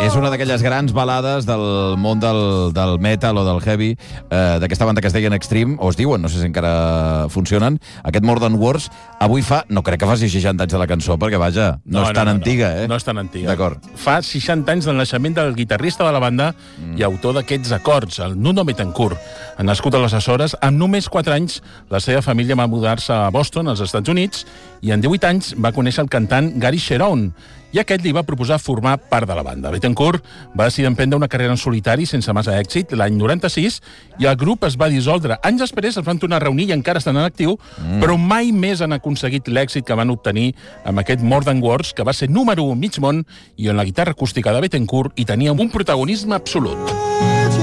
És una d'aquelles grans balades del món del metal o del heavy, d'aquesta banda que es deien Extreme, o es diuen, no sé si encara funcionen. Aquest Modern Wars avui no crec que faci 60 anys de la cançó, perquè, vaja, no és tan antiga, eh? No és tan antiga. D'acord. Fa 60 anys del naixement del guitarrista de la banda i autor d'aquests acords, el Nuno Bettencourt. Nascut a les Açores, amb només 4 anys, la seva família va mudar-se a Boston, als Estats Units, i en 18 anys va conèixer el cantant Gary Cherone, i aquest li va proposar formar part de la banda. Bettencourt va decidir emprendre una carrera en solitari sense massa èxit l'any 96 i el grup es va dissoldre. Anys després es van tornar a reunir i encara estan en actiu, però mai més han aconseguit l'èxit que van obtenir amb aquest Modern Wars, que va ser número 1 mig món i on la guitarra acústica de Bettencourt hi tenia un protagonisme absolut.